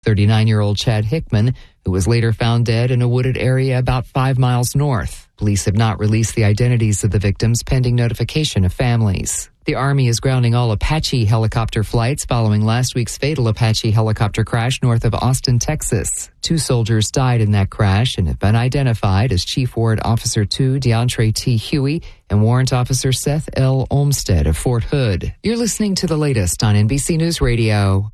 39-year-old Chad Hickman, who was later found dead in a wooded area about 5 miles north. Police have not released the identities of the victims pending notification of families. The Army is grounding all Apache helicopter flights following last week's fatal Apache helicopter crash north of Austin, Texas. 2 soldiers died in that crash and have been identified as Chief Warrant Officer 2 DeAndre T. Huey and Warrant Officer Seth L. Olmstead of Fort Hood. You're listening to the latest on NBC News Radio.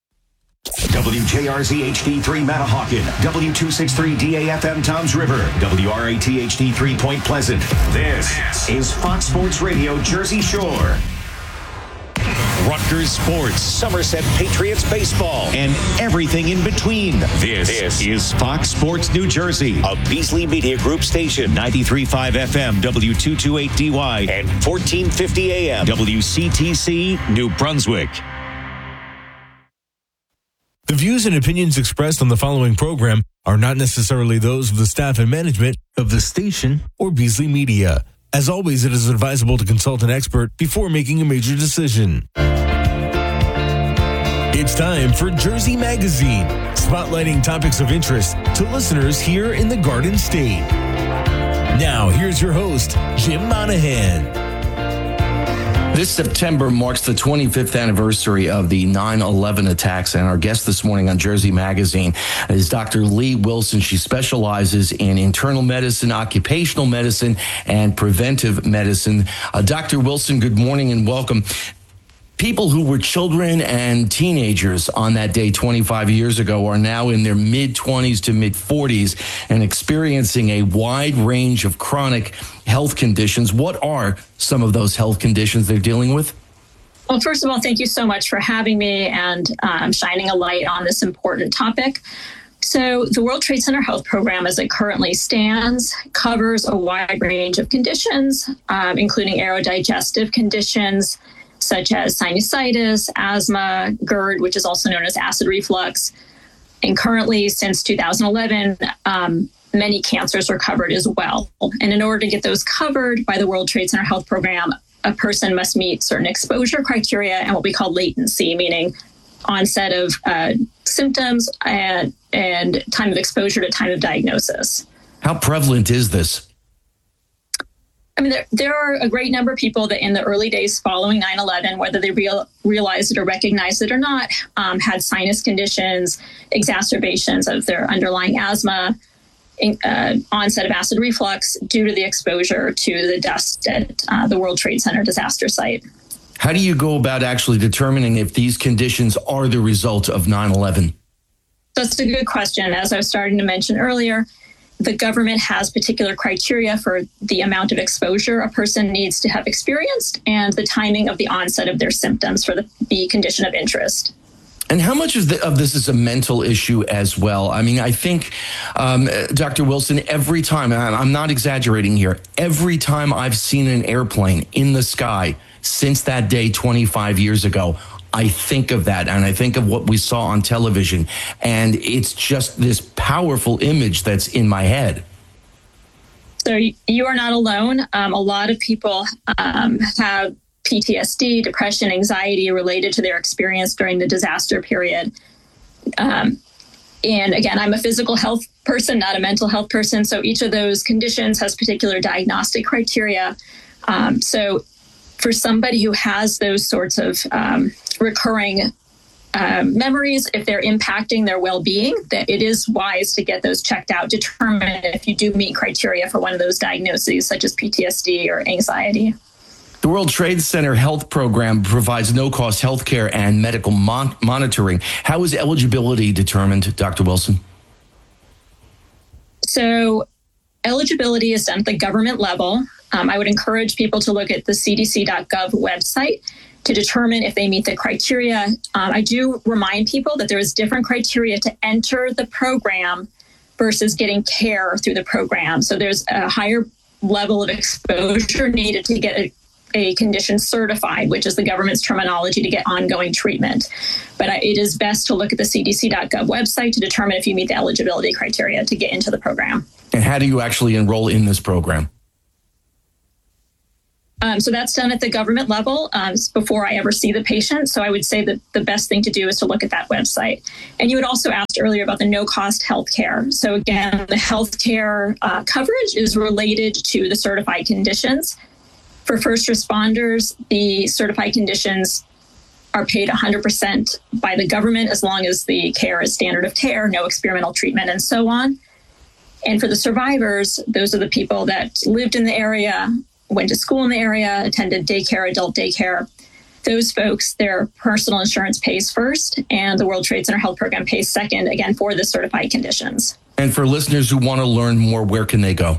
WJRZ HD3 Manahawkin, W263 DAFM Toms River, WRAT HD3 Point Pleasant. This is Fox Sports Radio Jersey Shore. Rutgers Sports, Somerset Patriots Baseball, and everything in between. This is Fox Sports New Jersey, a Beasley Media Group station, 93.5 FM, W228DY, and 1450 AM, WCTC, New Brunswick. The views and opinions expressed on the following program are not necessarily those of the staff and management of the station or Beasley Media. As always, it is advisable to consult an expert before making a major decision. It's time for Jersey Magazine, spotlighting topics of interest to listeners here in the Garden State. Now, here's your host, Jim Monahan. This September marks the 25th anniversary of the 9/11 attacks, and our guest this morning on Jersey Magazine is Dr. Lee Wilson. She specializes in internal medicine, occupational medicine, and preventive medicine. Dr. Wilson, good morning and welcome. People who were children and teenagers on that day 25 years ago are now in their mid-20s to mid-40s and experiencing a wide range of chronic health conditions. What are some of those health conditions they're dealing with? Well, first of all, thank you so much for having me and shining a light on this important topic. So the World Trade Center Health Program, as it currently stands, covers a wide range of conditions, including aerodigestive conditions, such as sinusitis, asthma, GERD, which is also known as acid reflux. And currently, since 2011, many cancers are covered as well. And in order to get those covered by the World Trade Center Health Program, a person must meet certain exposure criteria and what we call latency, meaning onset of symptoms and time of exposure to time of diagnosis. How prevalent is this? I mean, there are a great number of people that in the early days following 9/11, whether they realized it or recognized it or not, had sinus conditions, exacerbations of their underlying asthma, onset of acid reflux due to the exposure to the dust at the World Trade Center disaster site. How do you go about actually determining if these conditions are the result of 9/11? That's a good question. As I was starting to mention earlier, the government has particular criteria for the amount of exposure a person needs to have experienced and the timing of the onset of their symptoms for the condition of interest. And how much of this is a mental issue as well? I mean, I think, Dr. Wilson, every time, and I'm not exaggerating here, every time I've seen an airplane in the sky since that day 25 years ago, I think of that, and I think of what we saw on television, and it's just this powerful image that's in my head. So you are not alone. A lot of people have PTSD, depression, anxiety related to their experience during the disaster period. And again, I'm a physical health person, not a mental health person, so each of those conditions has particular diagnostic criteria. So for somebody who has those sorts of recurring memories, if they're impacting their well-being, that it is wise to get those checked out, determine if you do meet criteria for one of those diagnoses, such as PTSD or anxiety. The World Trade Center Health Program provides no-cost health care and medical monitoring. How is eligibility determined, Dr. Wilson? So eligibility is done at the government level. I would encourage people to look at the cdc.gov website to determine if they meet the criteria. I do remind people that there is different criteria to enter the program versus getting care through the program. So there's a higher level of exposure needed to get a condition certified, which is the government's terminology to get ongoing treatment. But it is best to look at the cdc.gov website to determine if you meet the eligibility criteria to get into the program. And how do you actually enroll in this program? So that's done at the government level before I ever see the patient. So I would say that the best thing to do is to look at that website. And you had also asked earlier about the no-cost healthcare. So again, the healthcare coverage is related to the certified conditions. For first responders, the certified conditions are paid 100% by the government as long as the care is standard of care, no experimental treatment, and so on. And for the survivors, those are the people that lived in the area, went to school in the area, attended daycare, adult daycare. Those folks, their personal insurance pays first, and the World Trade Center Health Program pays second, again, for the certified conditions. And for listeners who want to learn more, where can they go?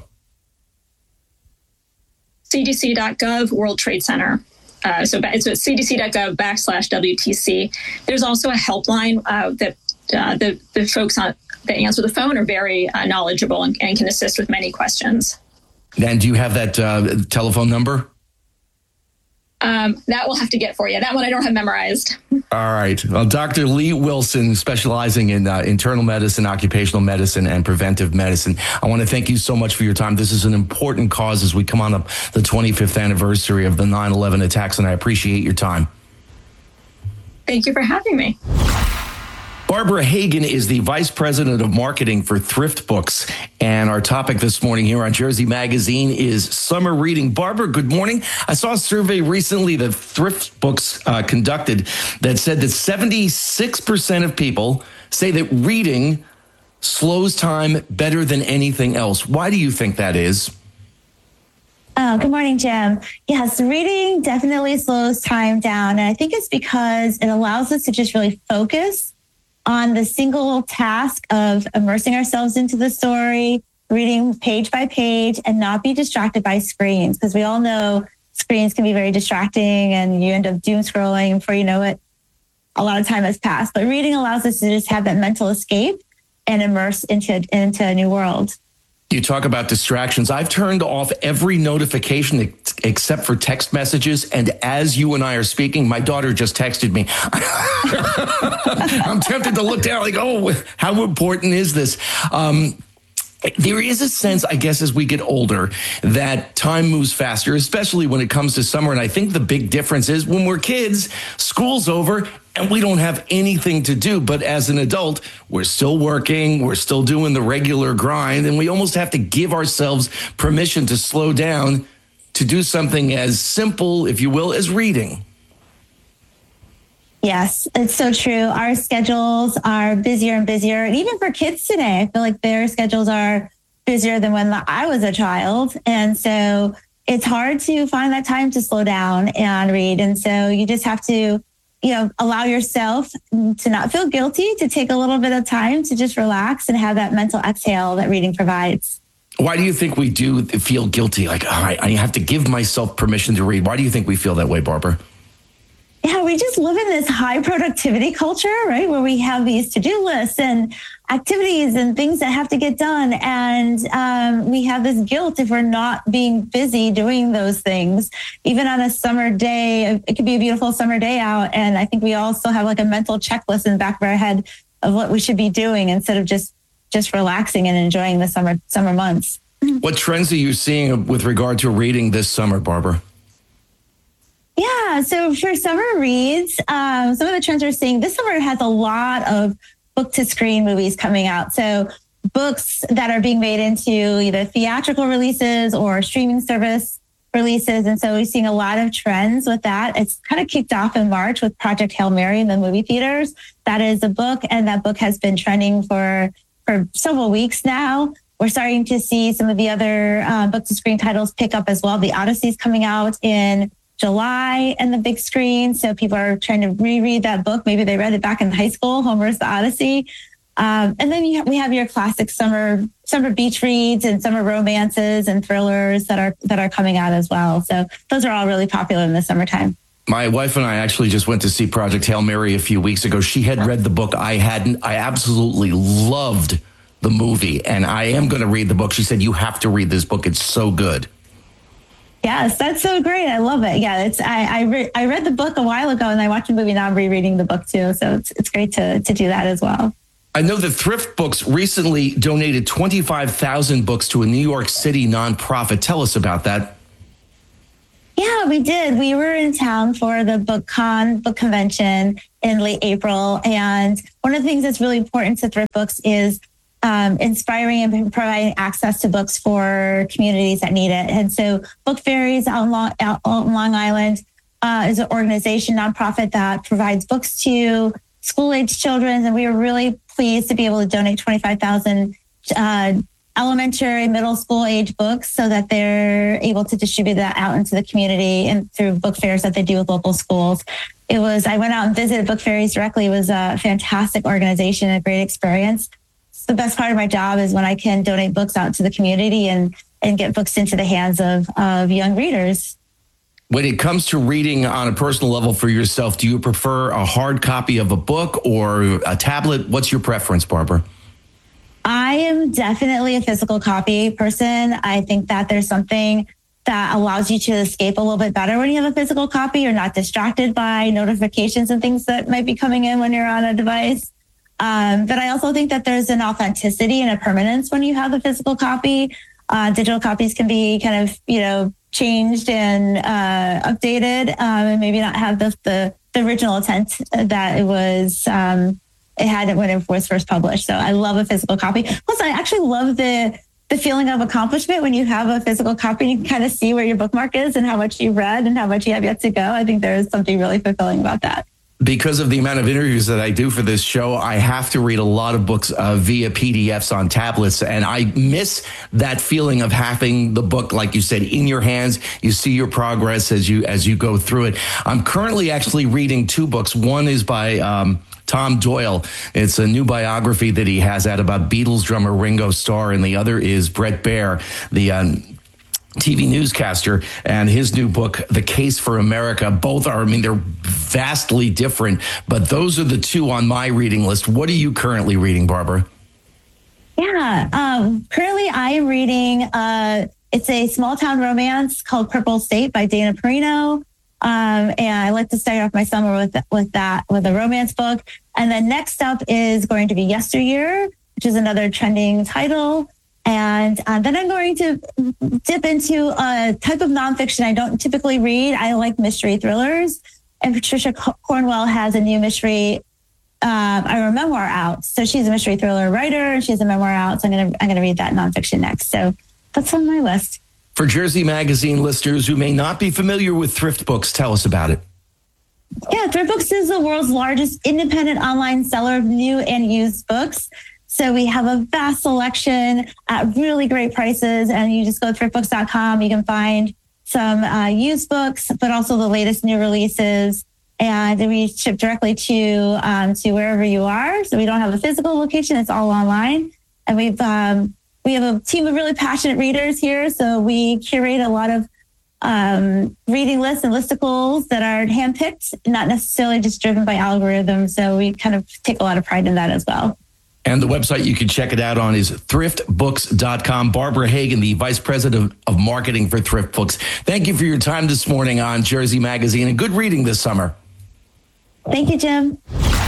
CDC.gov, World Trade Center. So it's cdc.gov/WTC. There's also a helpline that the folks that answer the phone are very knowledgeable and can assist with many questions. And do you have that telephone number? That we'll have to get for you. That one I don't have memorized. All right. Well, Dr. Lee Wilson, specializing in internal medicine, occupational medicine, and preventive medicine. I want to thank you so much for your time. This is an important cause as we come on up the 25th anniversary of the 9/11 attacks, and I appreciate your time. Thank you for having me. Barbara Hagan is the Vice President of Marketing for Thrift Books. And our topic this morning here on Jersey Magazine is summer reading. Barbara, good morning. I saw a survey recently that Thrift Books conducted that said that 76% of people say that reading slows time better than anything else. Why do you think that is? Oh, good morning, Jim. Yes, reading definitely slows time down. And I think it's because it allows us to just really focus on the single task of immersing ourselves into the story, reading page by page, and not be distracted by screens. Because we all know screens can be very distracting and you end up doom scrolling. Before you know it, a lot of time has passed. But reading allows us to just have that mental escape and immerse into a new world. You talk about distractions. I've turned off every notification except for text messages. And as you and I are speaking, my daughter just texted me. I'm tempted to look down like, oh, how important is this? There is a sense, I guess, as we get older that time moves faster, especially when it comes to summer. And I think the big difference is when we're kids, school's over and we don't have anything to do. But as an adult, we're still working, we're still doing the regular grind, and we almost have to give ourselves permission to slow down to do something as simple, if you will, as reading. Yes, it's so true. Our schedules are busier and busier. And even for kids today, I feel like their schedules are busier than when I was a child. And so it's hard to find that time to slow down and read. And so you just have to, allow yourself to not feel guilty, to take a little bit of time to just relax and have that mental exhale that reading provides. Why do you think we do feel guilty? Like, I have to give myself permission to read. Why do you think we feel that way, Barbara? Yeah, we just live in this high productivity culture, right? Where we have these to-do lists and activities and things that have to get done. And we have this guilt if we're not being busy doing those things. Even on a summer day, it could be a beautiful summer day out. And I think we all still have like a mental checklist in the back of our head of what we should be doing instead of just relaxing and enjoying the summer months. What trends are you seeing with regard to reading this summer, Barbara? Yeah, so for summer reads, some of the trends we're seeing this summer has a lot of book-to-screen movies coming out. So books that are being made into either theatrical releases or streaming service releases. And so we're seeing a lot of trends with that. It's kind of kicked off in March with Project Hail Mary in the movie theaters. That is a book, and that book has been trending for several weeks now. We're starting to see some of the other book-to-screen titles pick up as well. The Odyssey is coming out in July and the big screen. So people are trying to reread that book. Maybe they read it back in high school, Homer's The Odyssey. And then we have your classic summer beach reads and summer romances and thrillers that are coming out as well. So those are all really popular in the summertime. My wife and I actually just went to see Project Hail Mary a few weeks ago. She had read the book. I hadn't. I absolutely loved the movie, and I am going to read the book. She said, you have to read this book. It's so good. Yes, that's so great. I love it. Yeah, I read the book a while ago and I watched the movie. Now I'm rereading the book too. So it's great to do that as well. I know that Thrift Books recently donated 25,000 books to a New York City nonprofit. Tell us about that. Yeah, we did. We were in town for the book convention in late April. And one of the things that's really important to Thrift Books is inspiring and providing access to books for communities that need it. And so Book Fairies on Long Island is an organization, nonprofit, that provides books to school-age children. And we were really pleased to be able to donate 25,000 elementary, middle school age books so that they're able to distribute that out into the community and through book fairs that they do with local schools. I went out and visited Book Fairies directly. It was a fantastic organization, a great experience. The best part of my job is when I can donate books out to the community and get books into the hands of young readers. When it comes to reading on a personal level for yourself, do you prefer a hard copy of a book or a tablet? What's your preference, Barbara? I am definitely a physical copy person. I think that there's something that allows you to escape a little bit better when you have a physical copy. You're not distracted by notifications and things that might be coming in when you're on a device. But I also think that there's an authenticity and a permanence when you have a physical copy. Digital copies can be kind of, changed and updated and maybe not have the original intent that it had when it was first published. So I love a physical copy. Plus, I actually love the feeling of accomplishment when you have a physical copy. You can kind of see where your bookmark is and how much you've read and how much you have yet to go. I think there is something really fulfilling about that. Because of the amount of interviews that I do for this show, I have to read a lot of books via PDFs on tablets, and I miss that feeling of having the book, like you said, in your hands. You see your progress as you go through it. I'm currently actually reading two books. One is by Tom Doyle. It's a new biography that he has out about Beatles drummer Ringo Starr, and the other is Bret Baier, the TV newscaster, and his new book, The Case for America. Both are, they're vastly different, but those are the two on my reading list. What are you currently reading, Barbara? Yeah, currently I am reading, it's a small town romance called Purple State by Dana Perino. And I like to start off my summer with a romance book. And then next up is going to be Yesteryear, which is another trending title. And then I'm going to dip into a type of nonfiction I don't typically read. I like mystery thrillers. And Patricia Cornwell has a new mystery, a memoir out. So she's a mystery thriller writer, and she has a memoir out. So I'm gonna read that nonfiction next. So that's on my list. For Jersey Magazine listeners who may not be familiar with Thrift Books, tell us about it. Yeah, Thrift Books is the world's largest independent online seller of new and used books. So we have a vast selection at really great prices, and you just go to thriftbooks.com. You can find some used books, but also the latest new releases. And we ship directly to wherever you are. So we don't have a physical location; it's all online. And we have a team of really passionate readers here. So we curate a lot of reading lists and listicles that are handpicked, not necessarily just driven by algorithms. So we kind of take a lot of pride in that as well. And the website you can check it out on is thriftbooks.com. Barbara Hagan, the Vice President of Marketing for Thrift Books. Thank you for your time this morning on Jersey Magazine, and good reading this summer. Thank you, Jim.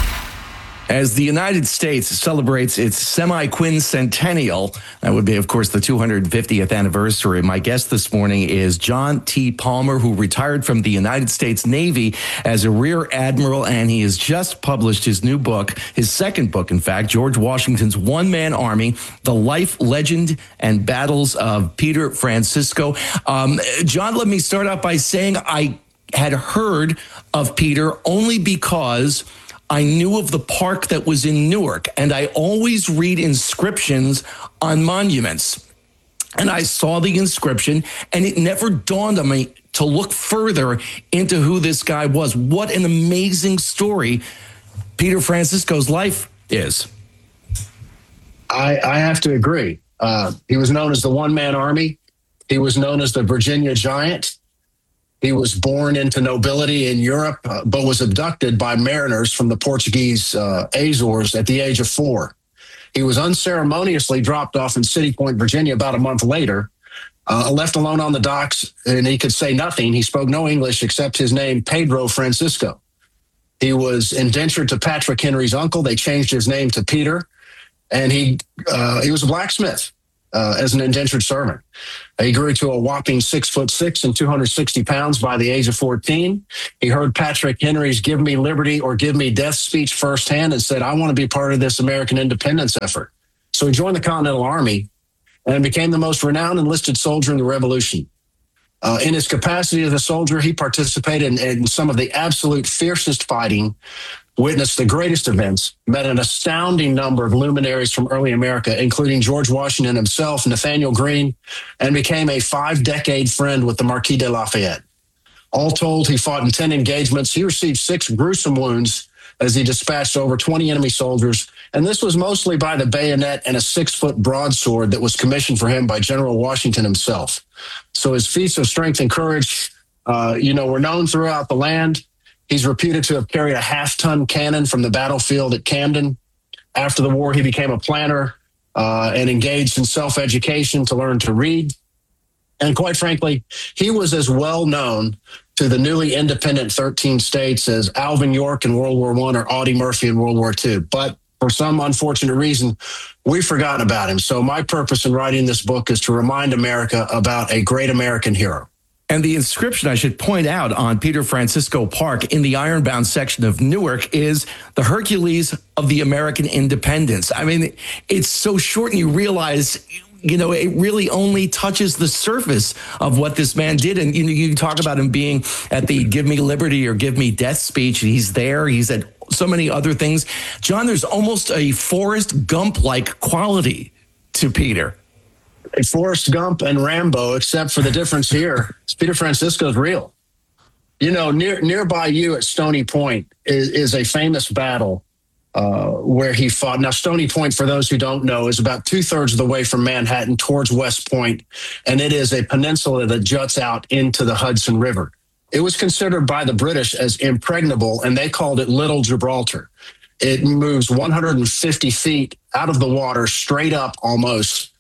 As the United States celebrates its semi-quincentennial, that would be, of course, the 250th anniversary, my guest this morning is John T. Palmer, who retired from the United States Navy as a Rear Admiral, and he has just published his new book, his second book, in fact, George Washington's One-Man Army, The Life, Legend, and Battles of Peter Francisco. John, let me start out by saying I had heard of Peter only because I knew of the park that was in Newark, and I always read inscriptions on monuments. And I saw the inscription, and it never dawned on me to look further into who this guy was. What an amazing story Peter Francisco's life is. I have to agree. He was known as the one-man army. He was known as the Virginia Giant. He was born into nobility in Europe, but was abducted by mariners from the Portuguese Azores at the age of 4. He was unceremoniously dropped off in City Point, Virginia, about a month later, left alone on the docks, and he could say nothing. He spoke no English except his name, Pedro Francisco. He was indentured to Patrick Henry's uncle. They changed his name to Peter, and he was a blacksmith. as an indentured servant. He grew to a whopping 6'6" and 260 pounds by the age of 14. He heard Patrick Henry's "Give Me Liberty or Give Me Death" speech firsthand and said, "I want to be part of this American independence effort." So he joined the Continental Army and became the most renowned enlisted soldier in the Revolution. In his capacity as a soldier, he participated in some of the absolute fiercest fighting, witnessed the greatest events, met an astounding number of luminaries from early America, including George Washington himself, Nathaniel Greene, and became a 5-decade friend with the Marquis de Lafayette. All told, he fought in 10 engagements. He received 6 gruesome wounds as he dispatched over 20 enemy soldiers, and this was mostly by the bayonet and a 6-foot broadsword that was commissioned for him by General Washington himself. So his feats of strength and courage, were known throughout the land. He's reputed to have carried a 1/2-ton cannon from the battlefield at Camden. After the war, he became a planter and engaged in self-education to learn to read. And quite frankly, he was as well known to the newly independent 13 states as Alvin York in World War I or Audie Murphy in World War II. But for some unfortunate reason, we've forgotten about him. So my purpose in writing this book is to remind America about a great American hero. And the inscription, I should point out, on Peter Francisco Park in the Ironbound section of Newark is the Hercules of the American independence. I mean, it's so short and you realize, it really only touches the surface of what this man did. And, you talk about him being at the "Give Me Liberty or Give Me Death" speech. He's there. He's at so many other things. John, there's almost a Forrest Gump-like quality to Peter. A Forrest Gump and Rambo, except for the difference here, Peter Francisco's real. Nearby you at Stony Point is a famous battle where he fought. Now, Stony Point, for those who don't know, is about 2/3 of the way from Manhattan towards West Point, and it is a peninsula that juts out into the Hudson River. It was considered by the British as impregnable, and they called it Little Gibraltar. It moves 150 feet out of the water, straight up almost,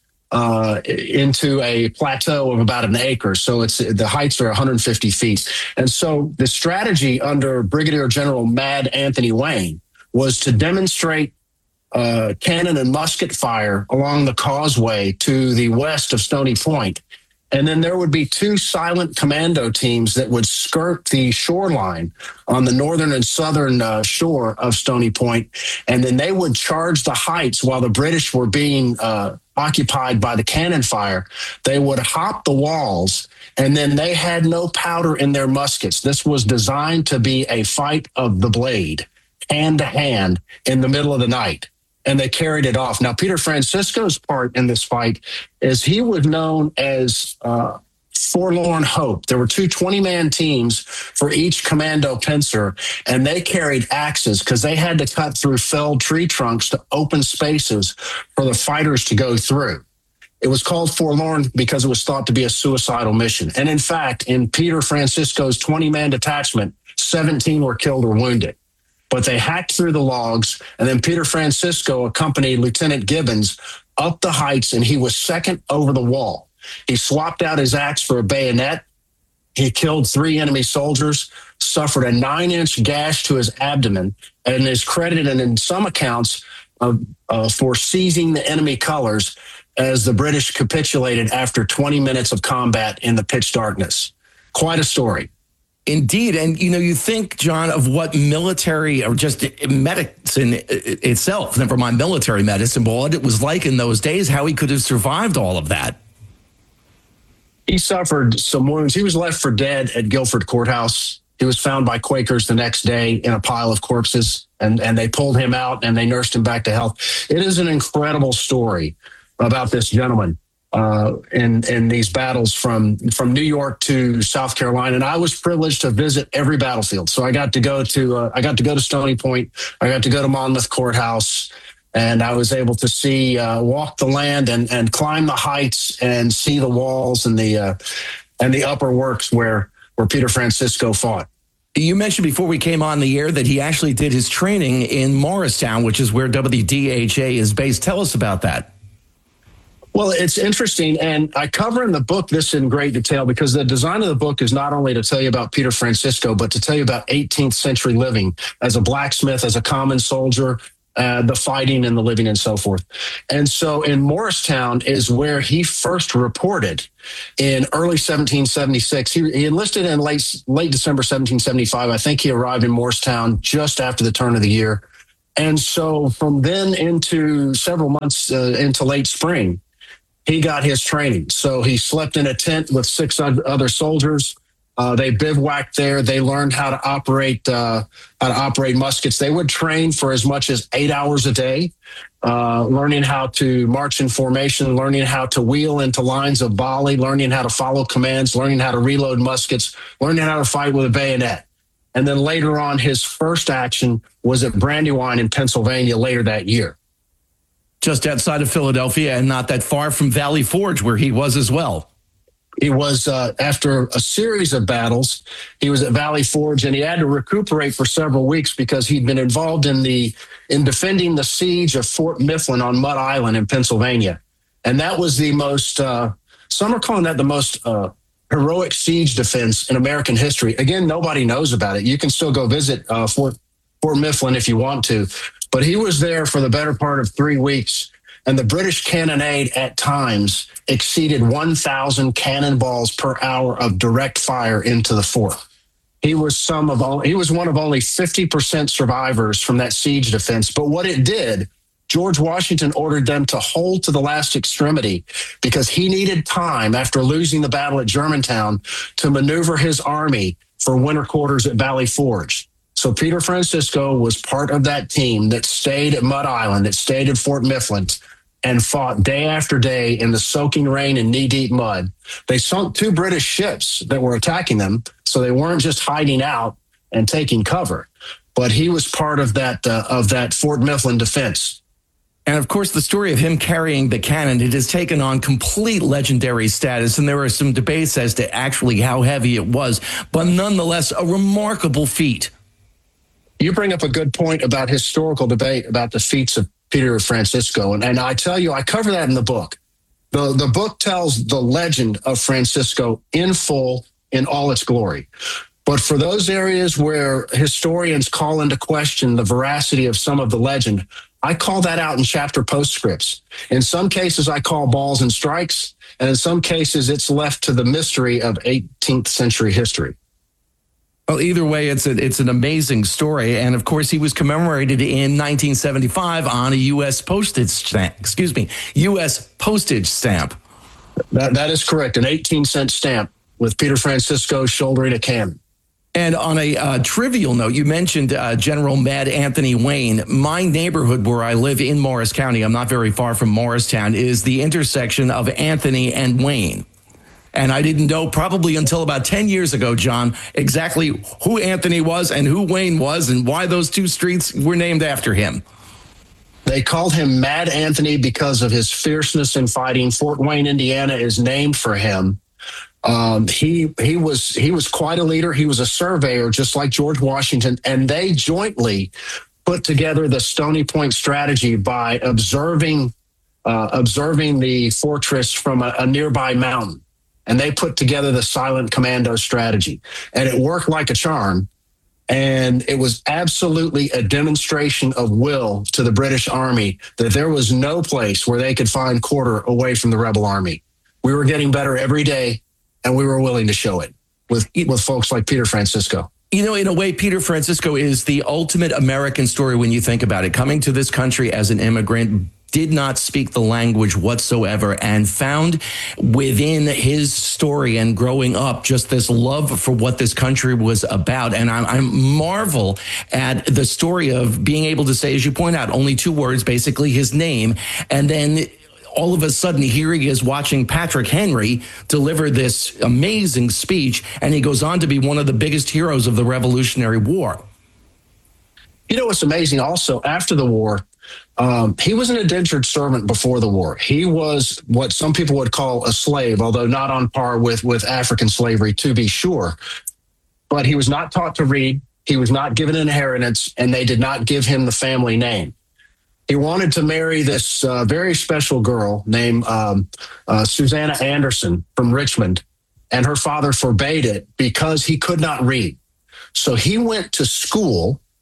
into a plateau of about an acre. So the heights are 150 feet. And so the strategy under Brigadier General Mad Anthony Wayne was to demonstrate cannon and musket fire along the causeway to the west of Stony Point. And then there would be 2 silent commando teams that would skirt the shoreline on the northern and southern shore of Stony Point. And then they would charge the heights while the British were being occupied by the cannon fire. They would hop the walls, and then they had no powder in their muskets. This was designed to be a fight of the blade, hand to hand, in the middle of the night. And they carried it off. Now, Peter Francisco's part in this fight is he was known as Forlorn Hope. There were 2 20-man teams for each commando pincer, and they carried axes because they had to cut through felled tree trunks to open spaces for the fighters to go through. It was called Forlorn because it was thought to be a suicidal mission. And in fact, in Peter Francisco's 20-man detachment, 17 were killed or wounded. But they hacked through the logs, and then Peter Francisco accompanied Lieutenant Gibbons up the heights, and he was second over the wall. He swapped out his axe for a bayonet. He killed 3 enemy soldiers, suffered a 9-inch gash to his abdomen, and is credited in some accounts for seizing the enemy colors as the British capitulated after 20 minutes of combat in the pitch darkness. Quite a story. Indeed. And, you think, John, of what military or just medicine itself, never mind military medicine, but what it was like in those days, how he could have survived all of that. He suffered some wounds. He was left for dead at Guilford Courthouse. He was found by Quakers the next day in a pile of corpses, and they pulled him out and they nursed him back to health. It is an incredible story about this gentleman in these battles from New York to South Carolina. And I was privileged to visit every battlefield. So I got to go to Stony Point. I got to go to Monmouth Courthouse, and I was able to walk the land and climb the heights and see the walls and the upper works where Peter Francisco fought. You mentioned before we came on the air that he actually did his training in Morristown, which is where WDHA is based. Tell us about that. Well, it's interesting, and I cover in the book this in great detail because the design of the book is not only to tell you about Peter Francisco, but to tell you about 18th century living as a blacksmith, as a common soldier, the fighting and the living and so forth. And so in Morristown is where he first reported in early 1776. He enlisted in late December 1775. I think he arrived in Morristown just after the turn of the year. And so from then into several months into late spring, he got his training. So he slept in a tent with 6 other soldiers. They bivouacked there. They learned how to operate muskets. They would train for as much as 8 hours a day, learning how to march in formation, learning how to wheel into lines of volley, learning how to follow commands, learning how to reload muskets, learning how to fight with a bayonet. And then later on, his first action was at Brandywine in Pennsylvania later that year. Just outside of Philadelphia and not that far from Valley Forge, where he was as well. He was, after a series of battles, he was at Valley Forge, and he had to recuperate for several weeks because he'd been involved in defending the siege of Fort Mifflin on Mud Island in Pennsylvania. And that was the most, some are calling that the most heroic siege defense in American history. Again, nobody knows about it. You can still go visit Fort Mifflin if you want to. But he was there for the better part of 3 weeks. And the British cannonade at times exceeded 1,000 cannonballs per hour of direct fire into the fort. He was one of only 50% survivors from that siege defense. But what it did, George Washington ordered them to hold to the last extremity because he needed time after losing the battle at Germantown to maneuver his army for winter quarters at Valley Forge. So Peter Francisco was part of that team that stayed at Mud Island, that stayed at Fort Mifflin, and fought day after day in the soaking rain and knee-deep mud. They sunk 2 British ships that were attacking them, so they weren't just hiding out and taking cover. But he was part of that Fort Mifflin defense. And of course, the story of him carrying the cannon, it has taken on complete legendary status. And there are some debates as to actually how heavy it was, but nonetheless, a remarkable feat. You bring up a good point about historical debate about the feats of Peter Francisco. And I tell you, I cover that in the book. The book tells the legend of Francisco in full, in all its glory. But for those areas where historians call into question the veracity of some of the legend, I call that out in chapter postscripts. In some cases, I call balls and strikes. And in some cases, it's left to the mystery of 18th century history. Well, either way, it's an amazing story. And of course, he was commemorated in 1975 on a U.S. postage stamp. U.S. postage stamp. That is correct. An 18-cent stamp with Peter Francisco shouldering a cannon. And on a trivial note, you mentioned General Mad Anthony Wayne. My neighborhood where I live in Morris County, I'm not very far from Morristown, is the intersection of Anthony and Wayne. And I didn't know probably until about 10 years ago, John, exactly who Anthony was and who Wayne was and why those 2 streets were named after him. They called him Mad Anthony because of his fierceness in fighting. Fort Wayne, Indiana is named for him. He was quite a leader. He was a surveyor, just like George Washington, and they jointly put together the Stony Point strategy by observing the fortress from a nearby mountain. And they put together the silent commando strategy. And it worked like a charm. And it was absolutely a demonstration of will to the British Army that there was no place where they could find quarter away from the rebel army. We were getting better every day, and we were willing to show it with folks like Peter Francisco. You know, in a way, Peter Francisco is the ultimate American story when you think about it. Coming to this country as an immigrant, did not speak the language whatsoever, and found within his story and growing up just this love for what this country was about. And I marvel at the story of being able to say, as you point out, only 2 words, basically his name, and then all of a sudden here he is watching Patrick Henry deliver this amazing speech, and he goes on to be one of the biggest heroes of the Revolutionary War. You know what's amazing also, after the war, he was an indentured servant before the war. He was what some people would call a slave, although not on par with African slavery, to be sure. But he was not taught to read. He was not given an inheritance, and they did not give him the family name. He wanted to marry this very special girl named Susanna Anderson from Richmond, and her father forbade it because he could not read. So he went to school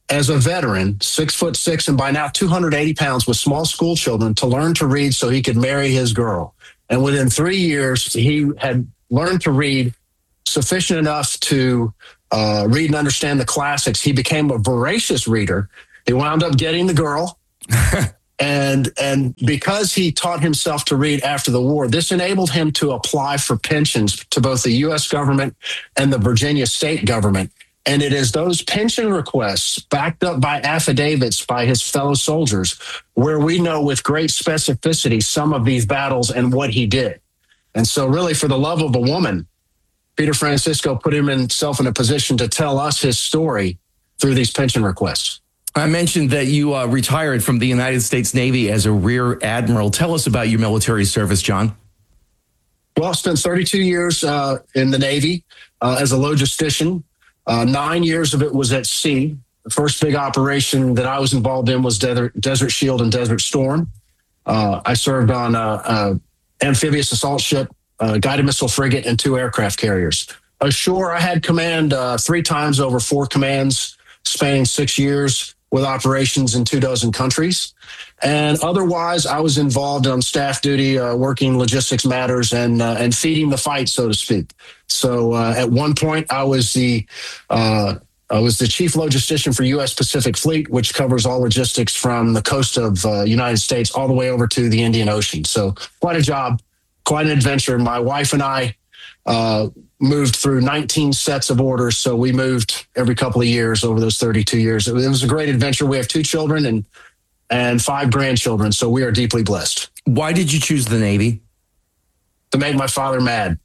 as a veteran, 6'6", and by now 280 pounds, with small school children, to learn to read so he could marry his girl. And within 3 years, he had learned to read sufficient enough to read and understand the classics. He became a voracious reader. He wound up getting the girl. And because he taught himself to read after the war, this enabled him to apply for pensions to both the U.S. government and the Virginia state government. And it is those pension requests backed up by affidavits by his fellow soldiers where we know with great specificity some of these battles and what he did. And so really, for the love of a woman, Peter Francisco put himself in a position to tell us his story through these pension requests. I mentioned that you retired from the United States Navy as a Rear Admiral. Tell us about your military service, John. Well, I spent 32 years in the Navy as a logistician. 9 years of it was at sea. The first big operation that I was involved in was Desert Shield and Desert Storm. I served on amphibious assault ship, guided missile frigate, and 2 aircraft carriers. Ashore, I had command 3 times over 4 commands, spanning 6 years with operations in 24 countries. And otherwise, I was involved on staff duty, working logistics matters and feeding the fight, so to speak. So at one point, I was the chief logistician for U.S. Pacific Fleet, which covers all logistics from the coast of United States all the way over to the Indian Ocean. So quite a job, quite an adventure. My wife and I moved through 19 sets of orders. So we moved every couple of years over those 32 years. It was a great adventure. We have 2 children and 5 grandchildren. So we are deeply blessed. Why did you choose the Navy? To make my father mad.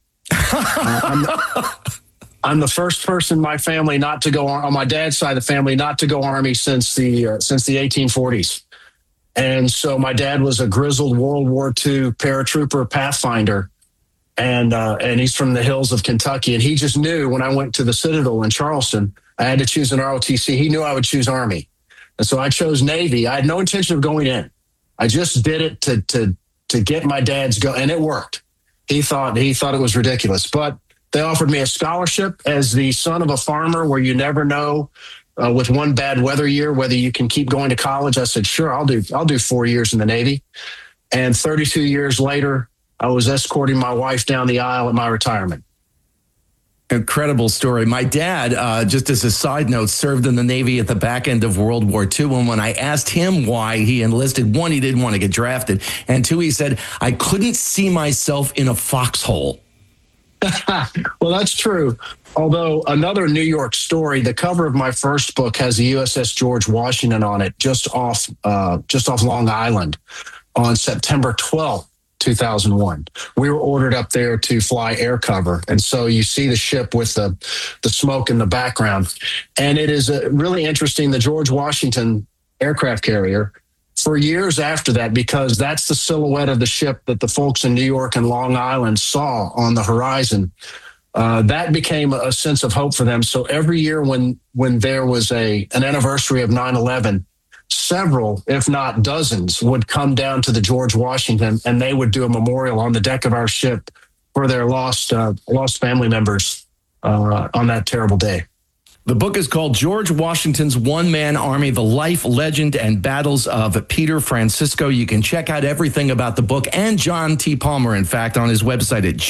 I'm the first person in my family not to go on my dad's side of the family not to go Army since the 1840s. And so my dad was a grizzled World War II paratrooper pathfinder. And he's from the hills of Kentucky. And he just knew when I went to the Citadel in Charleston, I had to choose an ROTC. He knew I would choose Army. And so I chose Navy. I had no intention of going in. I just did it to get my dad's go. And it worked. He thought it was ridiculous. But they offered me a scholarship as the son of a farmer where you never know with one bad weather year whether you can keep going to college. I said, sure, I'll do 4 years in the Navy. And 32 years later, I was escorting my wife down the aisle at my retirement. Incredible story. My dad, just as a side note, served in the Navy at the back end of World War II. And when I asked him why he enlisted, 1, he didn't want to get drafted. And 2, he said, I couldn't see myself in a foxhole. Well, that's true. Although another New York story, the cover of my first book has the USS George Washington on it, just off Long Island on September 12th. 2001. We were ordered up there to fly air cover. And so you see the ship with the smoke in the background. And it is really interesting, the George Washington aircraft carrier, for years after that, because that's the silhouette of the ship that the folks in New York and Long Island saw on the horizon. That became a sense of hope for them. So every year when there was an anniversary of 9/11, several, if not dozens, would come down to the George Washington and they would do a memorial on the deck of our ship for their lost family members on that terrible day. The book is called George Washington's One-Man Army, The Life, Legend, and Battles of Peter Francisco. You can check out everything about the book and John T. Palmer, in fact, on his website at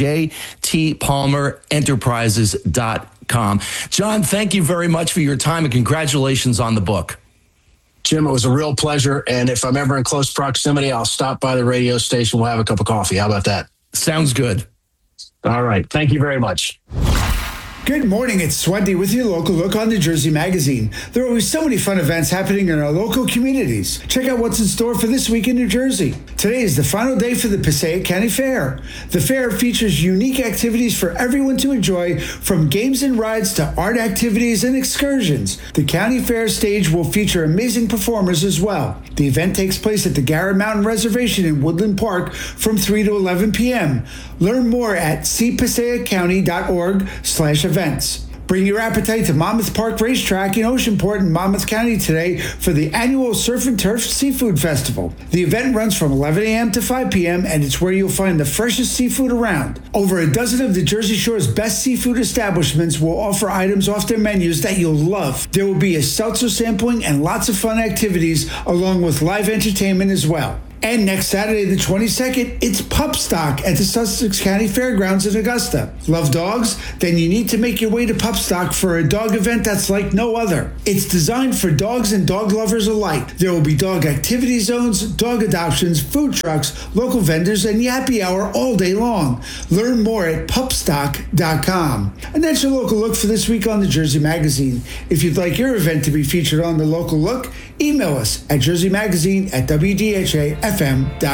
jtpalmerenterprises.com. John, thank you very much for your time and congratulations on the book. Jim, it was a real pleasure. And if I'm ever in close proximity, I'll stop by the radio station. We'll have a cup of coffee. How about that? Sounds good. All right. Thank you very much. Good morning, it's Swendy with your local look on New Jersey Magazine. There are always so many fun events happening in our local communities. Check out what's in store for this week in New Jersey. Today is the final day for the Passaic County Fair. The fair features unique activities for everyone to enjoy, from games and rides to art activities and excursions. The County Fair stage will feature amazing performers as well. The event takes place at the Garrett Mountain Reservation in Woodland Park from 3 to 11 p.m. Learn more at cpassaicounty.org/events. Bring your appetite to Monmouth Park Racetrack in Oceanport in Monmouth County today for the annual Surf and Turf Seafood Festival. The event runs from 11 a.m. to 5 p.m. and it's where you'll find the freshest seafood around. Over a dozen of the Jersey Shore's best seafood establishments will offer items off their menus that you'll love. There will be a seltzer sampling and lots of fun activities along with live entertainment as well. And next Saturday, the 22nd, it's Pup Stock at the Sussex County Fairgrounds in Augusta. Love dogs? Then you need to make your way to Pup Stock for a dog event that's like no other. It's designed for dogs and dog lovers alike. There will be dog activity zones, dog adoptions, food trucks, local vendors, and happy hour all day long. Learn more at pupstock.com. And that's your local look for this week on the Jersey Magazine. If you'd like your event to be featured on the local look, email us at jerseymagazine@wdhafm.com.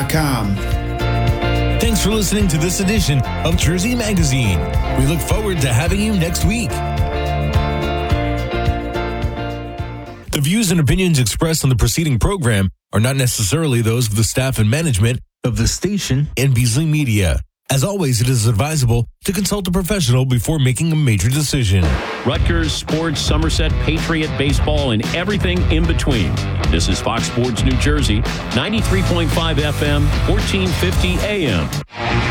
Thanks for listening to this edition of Jersey Magazine. We look forward to having you next week. The views and opinions expressed on the preceding program are not necessarily those of the staff and management of the station and Beasley Media. As always, it is advisable to consult a professional before making a major decision. Rutgers, sports, Somerset, Patriot, baseball, and everything in between. This is Fox Sports New Jersey, 93.5 FM, 1450 AM.